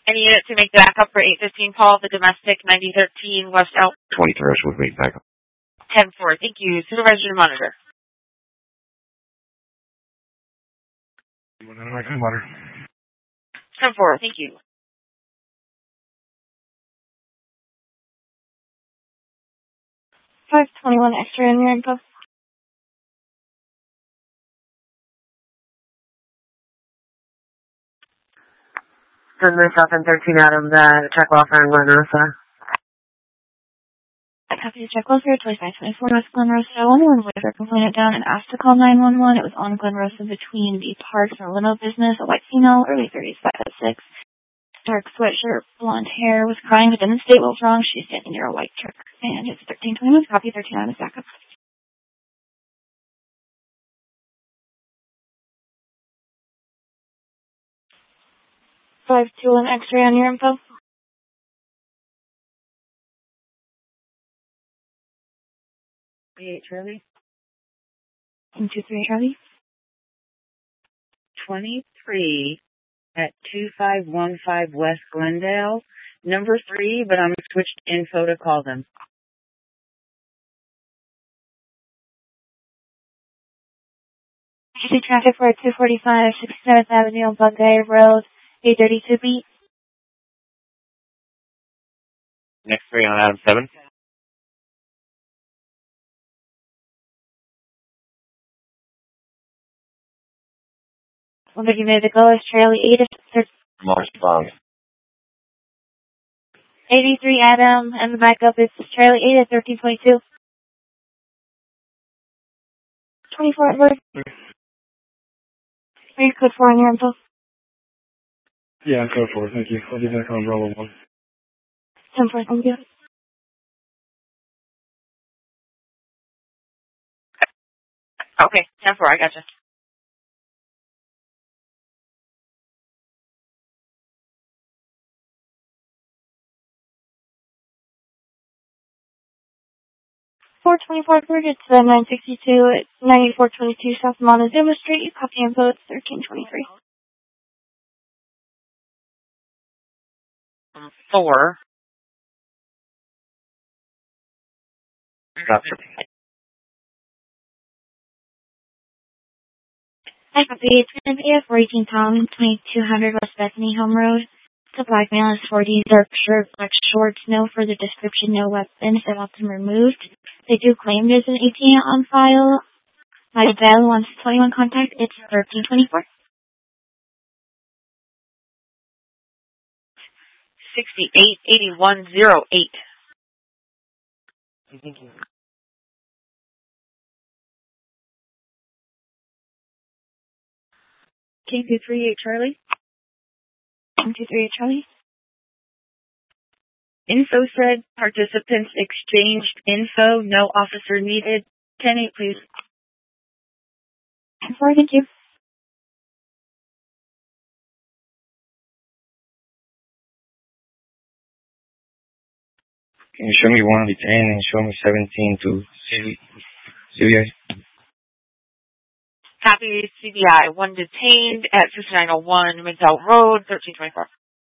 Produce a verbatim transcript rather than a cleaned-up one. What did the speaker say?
Any unit to make the backup for eight fifteen call, the domestic ninety thirteen West Elm. twenty-third would make backup. ten four, thank you. Supervisor to monitor. Monitor. ten four, thank you. five twenty-one extra in your info. Send myself and thirteen Adam, the check welfare in Glen Rosa. Copy the check welfare, twenty-five twenty-four West Glen Rosa. One one waiver complainant down and asked to call nine one one. It was on Glen Rosa between the Parks and limo business. A white female, early thirties, five foot six. Dark sweatshirt, blonde hair, was crying but didn't state what was wrong. She's standing near a white truck. And it's thirteen twenty-one. Copy thirteen Adam is backup. five two one X-ray on your info. eight Charlie. one two three Charlie. twenty-three at two five one five West Glendale. Number three, but I'm switched info to call them. City traffic for two forty-five sixty-seventh Avenue, Bugay Road, eight thirty-two beat. Next three on Adam seven. One you made the go is Charlie eight Marsh Bond. eighty-three Adam, and the backup is Charlie eight at thirteen twenty-two. twenty-four at work. Are you code four on your info? Yeah, I'm code four, thank you. I'll be back on Bravo one. ten four, thank you. Okay, ten four, I gotcha. four twenty-four Bridget, uh, nine sixty-two at ninety-four twenty-two South Montezuma Street. You copy info, it's thirteen twenty-three. Four. Stop. I copy, it's going to be at four eighteen Tom, twenty-two hundred West Bethany Home Road. The black male is forty, dark shirt, black shorts, no further description, no weapons, they want them removed. They do claim there's an A T M on file. My bell wants twenty-one contact, it's thirteen twenty-four. sixty-eight eighty-one oh eight. Thank you. K two three eight Charlie. one two three eight Charlie. Info said participants exchanged info, no officer needed. ten eight, please. ten four, thank you. Can you show me one detained and show me seventeen to C B I? Copy C B I. One detained at fifty-nine oh one McDowell Road, thirteen twenty-four.